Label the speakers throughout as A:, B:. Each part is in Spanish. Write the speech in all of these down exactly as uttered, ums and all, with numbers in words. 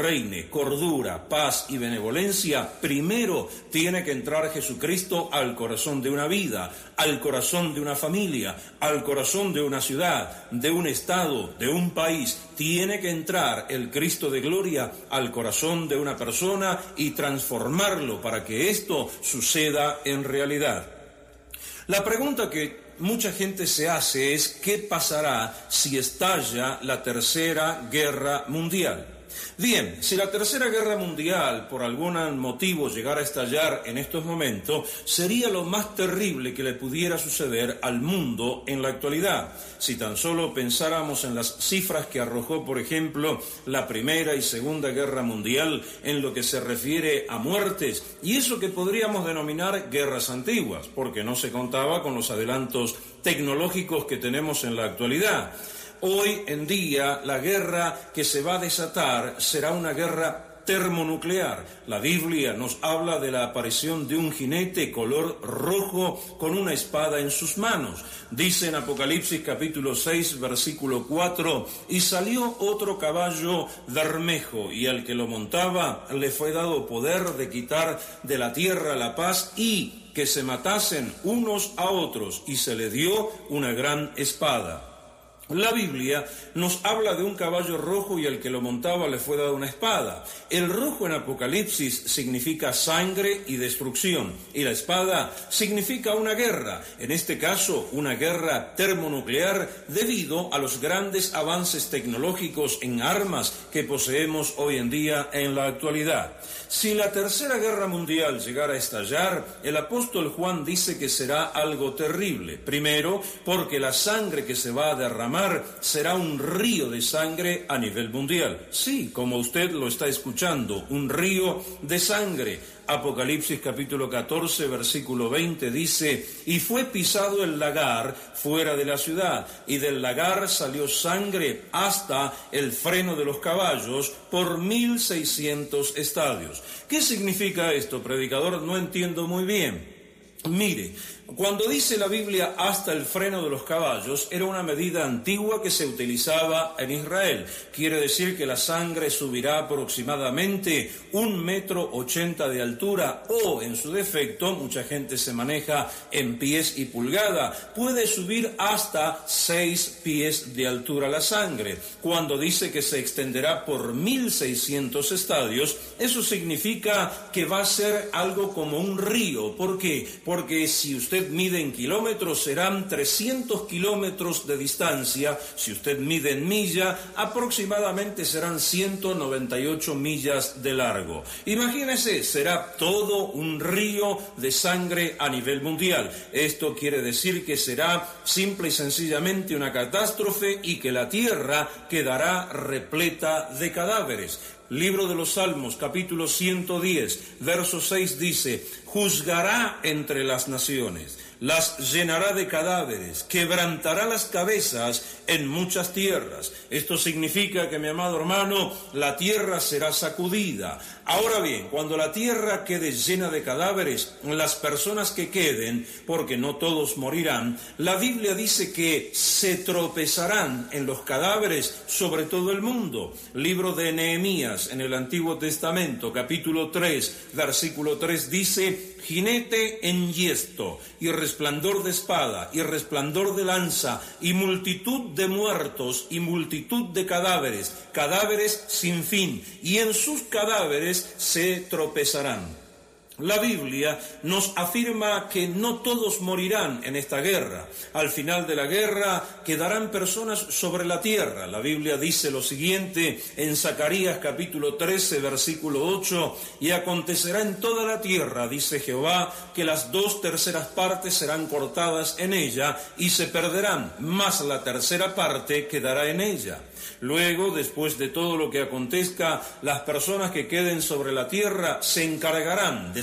A: reine cordura, paz y benevolencia, primero tiene que entrar Jesucristo al corazón de una vida, al corazón de una familia, al corazón de una ciudad, de un estado, de un país. Tiene que entrar el Cristo de gloria al corazón de una persona y transformarlo para que esto suceda en realidad. La pregunta que mucha gente se hace es ¿qué pasará si estalla la Tercera Guerra Mundial? Bien, si la Tercera Guerra Mundial por algún motivo llegara a estallar en estos momentos, sería lo más terrible que le pudiera suceder al mundo en la actualidad. Si tan solo pensáramos en las cifras que arrojó, por ejemplo, la Primera y Segunda Guerra Mundial en lo que se refiere a muertes, y eso que podríamos denominar guerras antiguas, porque no se contaba con los adelantos tecnológicos que tenemos en la actualidad. Hoy en día la guerra que se va a desatar será una guerra termonuclear. La Biblia nos habla de la aparición de un jinete color rojo con una espada en sus manos. Dice en Apocalipsis capítulo seis versículo cuatro, y salió otro caballo bermejo, y al que lo montaba le fue dado poder de quitar de la tierra la paz y que se matasen unos a otros, y se le dio una gran espada. La Biblia nos habla de un caballo rojo y al que lo montaba le fue dada una espada. El rojo en Apocalipsis significa sangre y destrucción, y la espada significa una guerra, en este caso una guerra termonuclear debido a los grandes avances tecnológicos en armas que poseemos hoy en día en la actualidad. Si la Tercera Guerra Mundial llegara a estallar, el apóstol Juan dice que será algo terrible. Primero, porque la sangre que se va a derramar será un río de sangre a nivel mundial. Sí, como usted lo está escuchando, un río de sangre. Apocalipsis capítulo catorce, versículo veinte dice, y fue pisado el lagar fuera de la ciudad, y del lagar salió sangre hasta el freno de los caballos por mil seiscientos estadios. ¿Qué significa esto, predicador? No entiendo muy bien. Mire, cuando dice la Biblia hasta el freno de los caballos, era una medida antigua que se utilizaba en Israel. Quiere decir que la sangre subirá aproximadamente un metro ochenta de altura o, en su defecto, mucha gente se maneja en pies y pulgada, puede subir hasta seis pies de altura la sangre. Cuando dice que se extenderá por mil seiscientos estadios, eso significa que va a ser algo como un río. ¿Por qué? Porque si usted mide en kilómetros, serán trescientos kilómetros de distancia. Si usted mide en milla, aproximadamente serán ciento noventa y ocho millas de largo. Imagínese, será todo un río de sangre a nivel mundial. Esto quiere decir que será simple y sencillamente una catástrofe y que la tierra quedará repleta de cadáveres. Libro de los Salmos, capítulo ciento diez, verso seis dice, juzgará entre las naciones, las llenará de cadáveres, quebrantará las cabezas en muchas tierras. Esto significa que, mi amado hermano, la tierra será sacudida. Ahora bien, cuando la tierra quede llena de cadáveres, las personas que queden, porque no todos morirán, la Biblia dice que se tropezarán en los cadáveres sobre todo el mundo. Libro de Nehemías, en el Antiguo Testamento, capítulo tres, versículo tres, dice, jinete enhiesto, y resplandor de espada, y resplandor de lanza, y multitud de muertos, y multitud de cadáveres, cadáveres sin fin, y en sus cadáveres se tropezarán. La Biblia nos afirma que no todos morirán en esta guerra. Al final de la guerra quedarán personas sobre la tierra. La Biblia dice lo siguiente en Zacarías capítulo trece, versículo ocho, y acontecerá en toda la tierra, dice Jehová, que las dos terceras partes serán cortadas en ella y se perderán, mas la tercera parte quedará en ella. Luego, después de todo lo que acontezca, las personas que queden sobre la tierra se encargarán de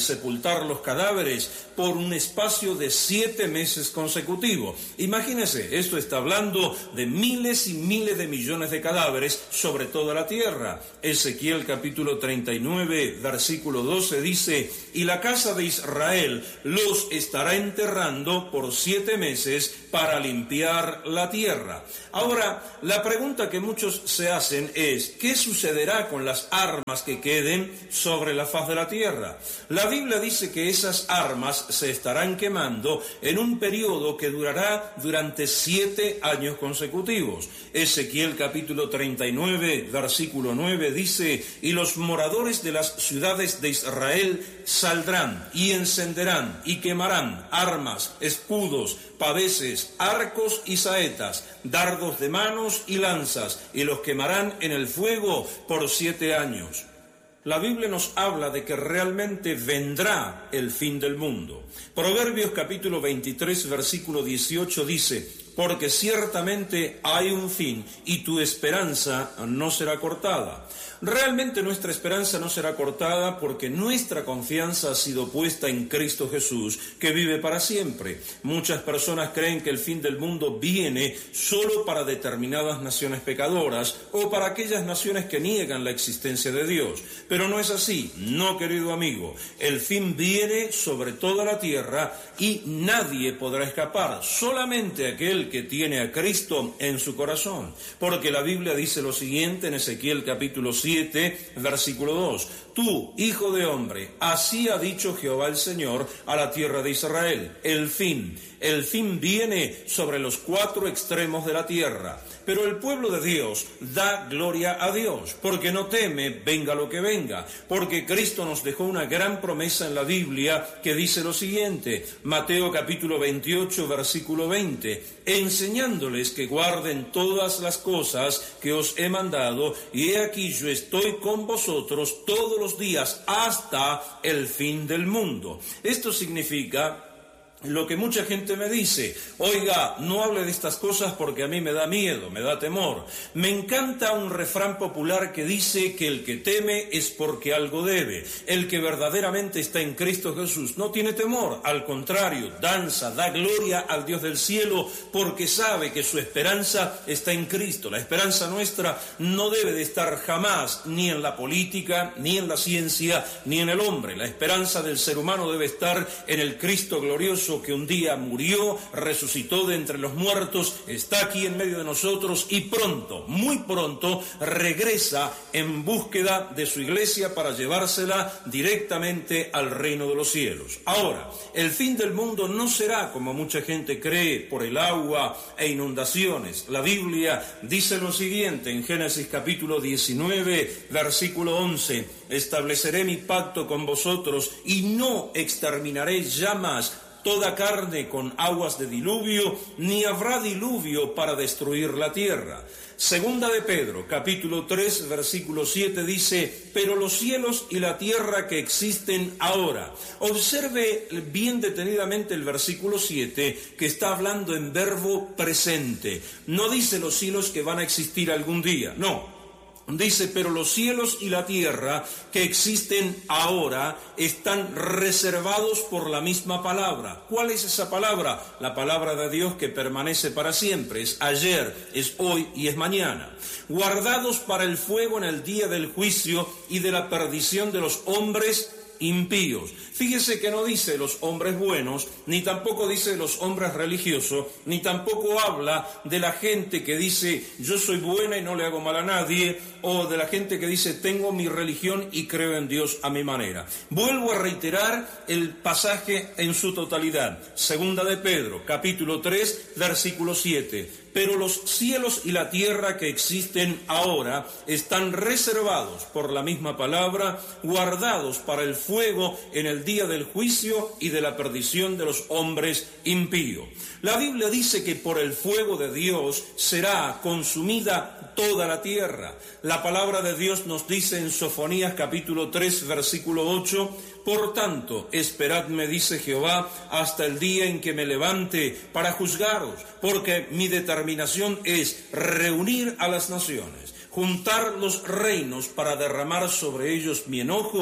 A: sepultar los cadáveres por un espacio de siete meses consecutivos. Imagínense, esto está hablando de miles y miles de millones de cadáveres sobre toda la tierra. Ezequiel capítulo treinta y nueve, versículo doce dice: y la casa de Israel los estará enterrando por siete meses para limpiar la tierra. Ahora, la pregunta que muchos se hacen es: ¿qué sucederá con las armas que queden sobre la faz de la tierra? La Biblia dice que esas armas se estarán quemando en un periodo que durará durante siete años consecutivos. Ezequiel capítulo treinta y nueve, versículo nueve dice: y los moradores de las ciudades de Israel saldrán y encenderán y quemarán armas, escudos, paveses, arcos y saetas, dardos de manos y lanzas, y los quemarán en el fuego por siete años. La Biblia nos habla de que realmente vendrá el fin del mundo. Proverbios capítulo veintitrés, versículo dieciocho dice: porque ciertamente hay un fin y tu esperanza no será cortada. Realmente nuestra esperanza no será cortada porque nuestra confianza ha sido puesta en Cristo Jesús, que vive para siempre. Muchas personas creen que el fin del mundo viene solo para determinadas naciones pecadoras o para aquellas naciones que niegan la existencia de Dios. Pero no es así, no, querido amigo. El fin viene sobre toda la tierra y nadie podrá escapar, solamente aquel que tiene a Cristo en su corazón. Porque la Biblia dice lo siguiente en Ezequiel capítulo siete, versículo dos: tú, hijo de hombre, así ha dicho Jehová el Señor a la tierra de Israel: el fin, el fin viene sobre los cuatro extremos de la tierra. Pero el pueblo de Dios da gloria a Dios, porque no teme, venga lo que venga, porque Cristo nos dejó una gran promesa en la Biblia que dice lo siguiente, Mateo capítulo veintiocho, versículo veinte, enseñándoles que guarden todas las cosas que os he mandado, y he aquí yo estoy con vosotros todos los días hasta el fin del mundo. Esto significa lo que mucha gente me dice: oiga, no hable de estas cosas porque a mí me da miedo, me da temor. Me encanta un refrán popular que dice que el que teme es porque algo debe. El que verdaderamente está en Cristo Jesús no tiene temor, al contrario, danza, da gloria al Dios del cielo porque sabe que su esperanza está en Cristo. La esperanza nuestra no debe de estar jamás ni en la política, ni en la ciencia, ni en el hombre. La esperanza del ser humano debe estar en el Cristo glorioso que un día murió, resucitó de entre los muertos, está aquí en medio de nosotros y pronto, muy pronto, regresa en búsqueda de su iglesia para llevársela directamente al reino de los cielos. Ahora, el fin del mundo no será, como mucha gente cree, por el agua e inundaciones. La Biblia dice lo siguiente en Génesis capítulo diecinueve, versículo once: estableceré mi pacto con vosotros y no exterminaré ya más toda carne con aguas de diluvio, ni habrá diluvio para destruir la tierra. Segunda de Pedro, capítulo tres, versículo siete dice: pero los cielos y la tierra que existen ahora. Observe bien detenidamente el versículo siete, que está hablando en verbo presente. No dice los cielos que van a existir algún día, no. Dice: pero los cielos y la tierra que existen ahora están reservados por la misma palabra. ¿Cuál es esa palabra? La palabra de Dios que permanece para siempre. Es ayer, es hoy y es mañana. Guardados para el fuego en el día del juicio y de la perdición de los hombres impíos. Fíjese que no dice los hombres buenos, ni tampoco dice los hombres religiosos, ni tampoco habla de la gente que dice yo soy buena y no le hago mal a nadie, o de la gente que dice tengo mi religión y creo en Dios a mi manera. Vuelvo a reiterar el pasaje en su totalidad. Segunda de Pedro, capítulo tres, versículo siete. Pero los cielos y la tierra que existen ahora están reservados por la misma palabra, guardados para el fuego en el día del juicio y de la perdición de los hombres impíos. La Biblia dice que por el fuego de Dios será consumida toda la tierra. La palabra de Dios nos dice en Sofonías capítulo tres, versículo ocho: por tanto, esperadme, dice Jehová, hasta el día en que me levante para juzgaros, porque mi determinación es reunir a las naciones, juntar los reinos para derramar sobre ellos mi enojo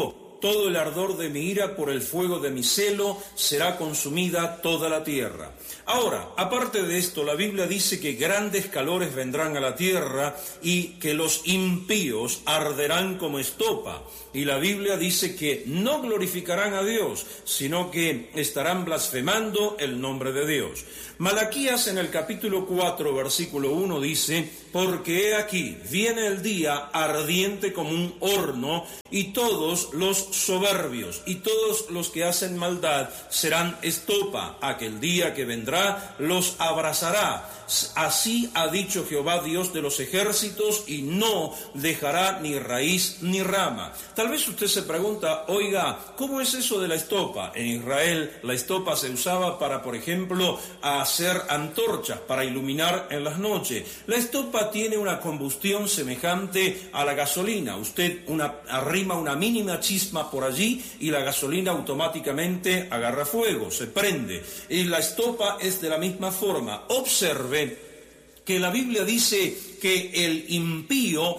A: todo el ardor de mi ira, por el fuego de mi celo, será consumida toda la tierra. Ahora, aparte de esto, la Biblia dice que grandes calores vendrán a la tierra y que los impíos arderán como estopa. Y la Biblia dice que no glorificarán a Dios, sino que estarán blasfemando el nombre de Dios. Malaquías en el capítulo cuatro, versículo uno dice: porque he aquí, viene el día ardiente como un horno, y todos los soberbios y todos los que hacen maldad serán estopa. Aquel día que vendrá los abrazará. Así ha dicho Jehová, Dios de los ejércitos, y no dejará ni raíz ni rama. Tal vez usted se pregunta: oiga, ¿cómo es eso de la estopa? En Israel la estopa se usaba para, por ejemplo, hacer antorchas, para iluminar en las noches. La estopa tiene una combustión semejante a la gasolina. Usted una, arrima una mínima chisma por allí y la gasolina automáticamente agarra fuego, se prende. Y la estopa es de la misma forma. Observe que la Biblia dice que el impío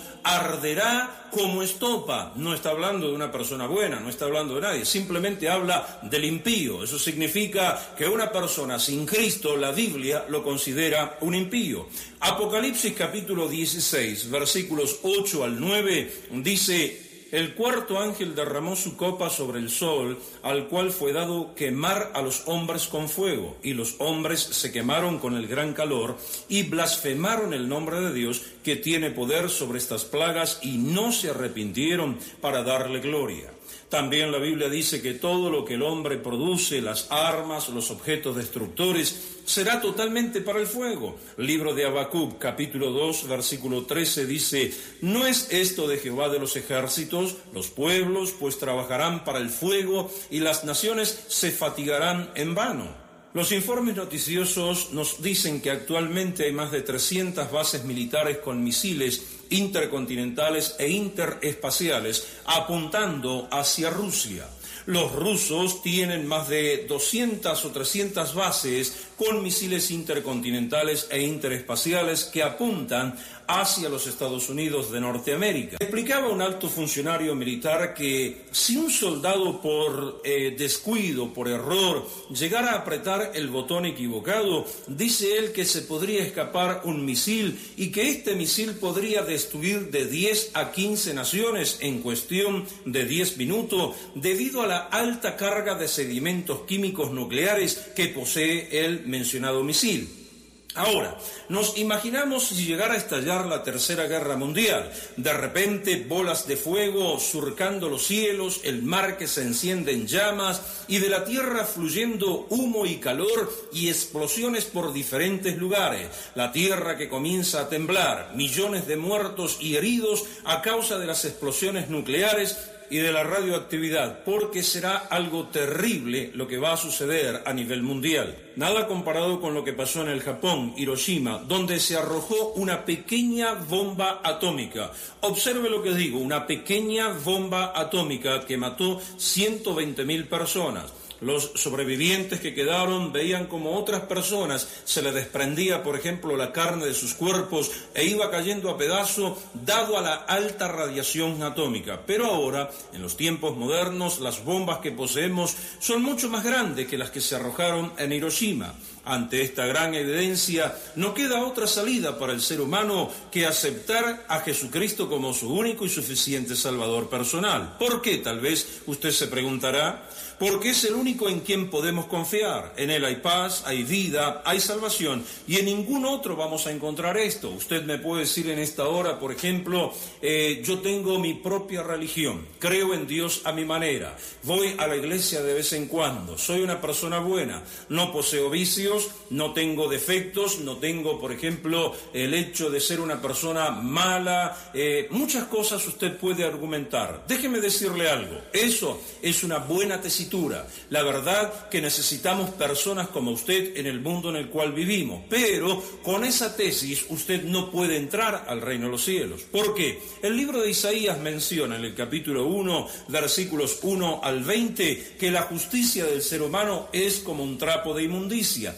A: arderá como estopa. No está hablando de una persona buena, no está hablando de nadie, simplemente habla del impío. Eso significa que una persona sin Cristo, la Biblia lo considera un impío. Apocalipsis capítulo dieciséis, versículos ocho al nueve, dice: el cuarto ángel derramó su copa sobre el sol, al cual fue dado quemar a los hombres con fuego, y los hombres se quemaron con el gran calor, y blasfemaron el nombre de Dios, que tiene poder sobre estas plagas, y no se arrepintieron para darle gloria. También la Biblia dice que todo lo que el hombre produce, las armas, los objetos destructores, será totalmente para el fuego. Libro de Habacuc, capítulo dos, versículo trece, dice: ¿no es esto de Jehová de los ejércitos? Los pueblos pues trabajarán para el fuego, y las naciones se fatigarán en vano. Los informes noticiosos nos dicen que actualmente hay más de trescientas bases militares con misiles intercontinentales e interespaciales apuntando hacia Rusia. Los rusos tienen más de doscientas o trescientas bases con misiles intercontinentales e interespaciales que apuntan hacia los Estados Unidos de Norteamérica. Explicaba un alto funcionario militar que si un soldado por eh, descuido, por error, llegara a apretar el botón equivocado, dice él que se podría escapar un misil y que este misil podría destruir de diez a quince naciones en cuestión de diez minutos debido a la alta carga de sedimentos químicos nucleares que posee el mencionado misil. Ahora, nos imaginamos si llegara a estallar la Tercera Guerra Mundial, de repente bolas de fuego surcando los cielos, el mar que se enciende en llamas y de la tierra fluyendo humo y calor y explosiones por diferentes lugares, la tierra que comienza a temblar, millones de muertos y heridos a causa de las explosiones nucleares y de la radioactividad, porque será algo terrible lo que va a suceder a nivel mundial. Nada comparado con lo que pasó en el Japón, Hiroshima, donde se arrojó una pequeña bomba atómica. Observe lo que digo, una pequeña bomba atómica que mató ciento veinte mil personas. Los sobrevivientes que quedaron veían como otras personas se les desprendía, por ejemplo, la carne de sus cuerpos e iba cayendo a pedazos dado a la alta radiación atómica. Pero ahora, en los tiempos modernos, las bombas que poseemos son mucho más grandes que las que se arrojaron en Hiroshima. Ante esta gran evidencia, no queda otra salida para el ser humano que aceptar a Jesucristo como su único y suficiente Salvador personal. ¿Por qué? Tal vez usted se preguntará. Porque es el único en quien podemos confiar. En Él hay paz, hay vida, hay salvación, y en ningún otro vamos a encontrar esto. Usted me puede decir en esta hora, por ejemplo, eh, yo tengo mi propia religión, creo en Dios a mi manera, voy a la iglesia de vez en cuando, soy una persona buena, no poseo vicios, no tengo defectos, no tengo, por ejemplo, el hecho de ser una persona mala, eh, muchas cosas usted puede argumentar. Déjeme decirle algo, eso es una buena tesitura. La verdad que necesitamos personas como usted en el mundo en el cual vivimos, pero con esa tesis usted no puede entrar al reino de los cielos. ¿Por qué? El libro de Isaías menciona en el capítulo uno, versículos uno al veinte, que la justicia del ser humano es como un trapo de inmundicia,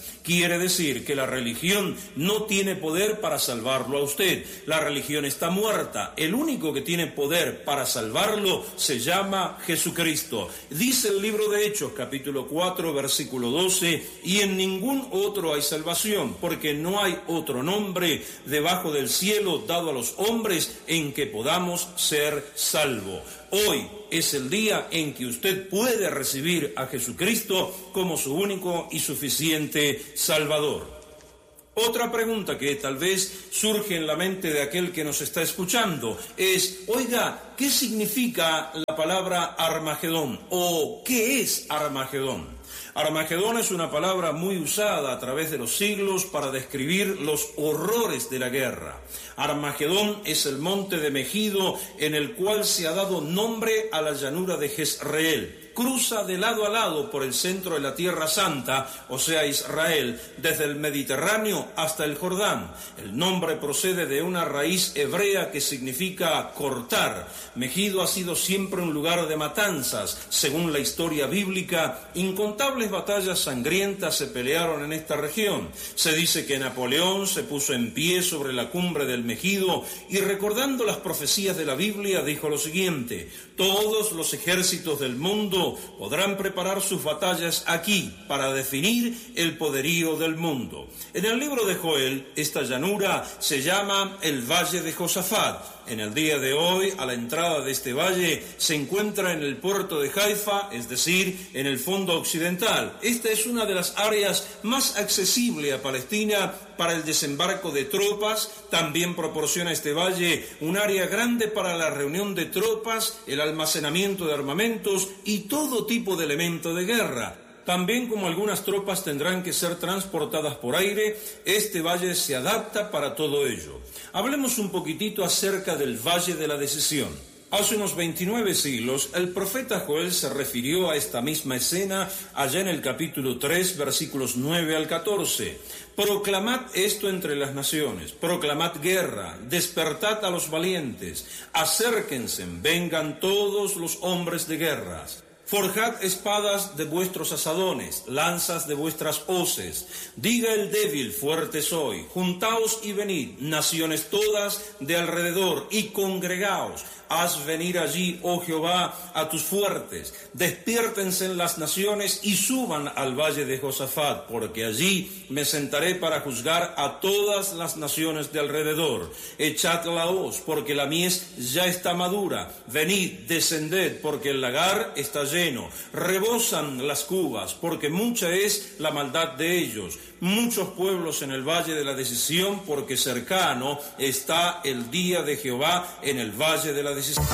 A: Quiere decir que la religión no tiene poder para salvarlo a usted. La religión está muerta. El único que tiene poder para salvarlo se llama Jesucristo. Dice el libro de Hechos, capítulo cuatro, versículo doce, y en ningún otro hay salvación, porque no hay otro nombre debajo del cielo dado a los hombres en que podamos ser salvos. Hoy es el día en que usted puede recibir a Jesucristo como su único y suficiente Salvador. Otra pregunta que tal vez surge en la mente de aquel que nos está escuchando es, oiga, ¿qué significa la palabra Armagedón? ¿O qué es Armagedón? Armagedón es una palabra muy usada a través de los siglos para describir los horrores de la guerra. Armagedón es el monte de Megido en el cual se ha dado nombre a la llanura de Jezreel. Cruza de lado a lado por el centro de la Tierra Santa, o sea Israel, desde el Mediterráneo hasta el Jordán. El nombre procede de una raíz hebrea que significa cortar. Megido ha sido siempre un lugar de matanzas. Según la historia bíblica, incontables batallas sangrientas se pelearon en esta región. Se dice que Napoleón se puso en pie sobre la cumbre del Megido y, recordando las profecías de la Biblia, dijo lo siguiente: todos los ejércitos del mundo podrán preparar sus batallas aquí para definir el poderío del mundo. En el libro de Joel, esta llanura se llama el Valle de Josafat. En el día de hoy, a la entrada de este valle, se encuentra en el puerto de Haifa, es decir, en el fondo occidental. Esta es una de las áreas más accesibles a Palestina para el desembarco de tropas. También proporciona este valle un área grande para la reunión de tropas, el almacenamiento de armamentos y todo tipo de elementos de guerra. También, como algunas tropas tendrán que ser transportadas por aire, este valle se adapta para todo ello. Hablemos un poquitito acerca del Valle de la Decisión. Hace unos veintinueve siglos, el profeta Joel se refirió a esta misma escena allá en el capítulo tres, versículos nueve al catorce. Proclamad esto entre las naciones, proclamad guerra, despertad a los valientes, acérquense, vengan todos los hombres de guerras. Forjad espadas de vuestros asadones, lanzas de vuestras hoces. Diga el débil, fuerte soy. Juntaos y venid, naciones todas de alrededor, y congregaos. Haz venir allí, oh Jehová, a tus fuertes. Despiértense en las naciones y suban al valle de Josafat, porque allí me sentaré para juzgar a todas las naciones de alrededor. Echad la hoz, porque la mies ya está madura. Venid, descended, porque el lagar está lleno. lleno, rebosan las cubas, porque mucha es la maldad de ellos. Muchos pueblos en el Valle de la Decisión, porque cercano está el día de Jehová en el Valle de la Decisión.